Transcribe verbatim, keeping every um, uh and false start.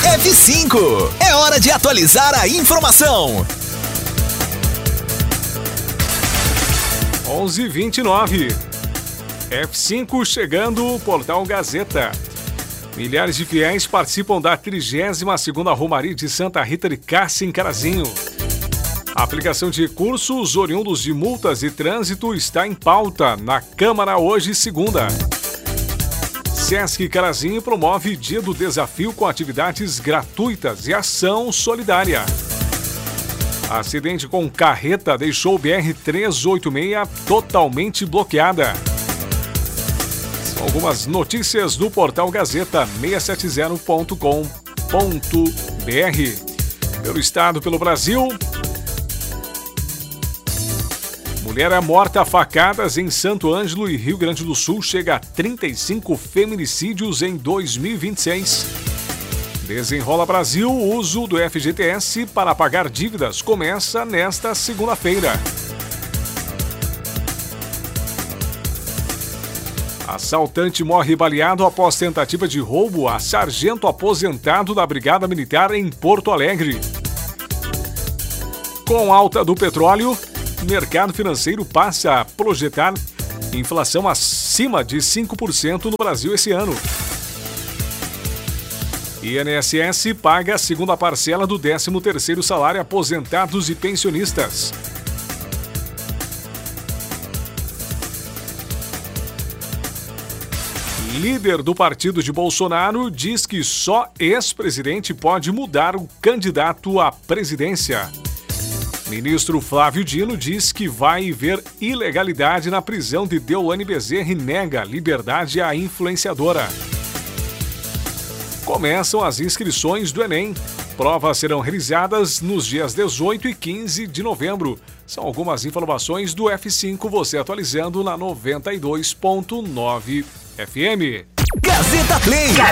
F cinco. É hora de atualizar a informação. onze e vinte e nove. F cinco chegando, Portal Gazeta. Milhares de fiéis participam da trigésima segunda Romaria de Santa Rita de Cássia, em Carazinho. A aplicação de recursos oriundos de multas de trânsito está em pauta na Câmara hoje, segunda. Sesc Carazinho promove Dia do Desafio com atividades gratuitas e ação solidária. Acidente com carreta deixou o B R trezentos e oitenta e seis totalmente bloqueada. São algumas notícias do portal Gazeta seiscentos e setenta ponto com ponto br. Pelo estado, pelo Brasil. Mulher é morta a facadas em Santo Ângelo e Rio Grande do Sul chega a trinta e cinco feminicídios em dois mil e vinte e seis. Desenrola Brasil, o uso do F G T S para pagar dívidas começa nesta segunda-feira. Assaltante morre baleado após tentativa de roubo a sargento aposentado da Brigada Militar em Porto Alegre. Com alta do petróleo, o mercado financeiro passa a projetar inflação acima de cinco por cento no Brasil esse ano. I N S S paga a segunda parcela do décimo terceiro salário a aposentados e pensionistas. Líder do partido de Bolsonaro diz que só ex-presidente pode mudar o candidato à presidência. Ministro Flávio Dino diz que vai ver ilegalidade na prisão de Deolane Bezerra e nega liberdade à influenciadora. Começam as inscrições do Enem. Provas serão realizadas nos dias dezoito e quinze de novembro. São algumas informações do F cinco, você atualizando na noventa e dois ponto nove F M. Gazeta Play.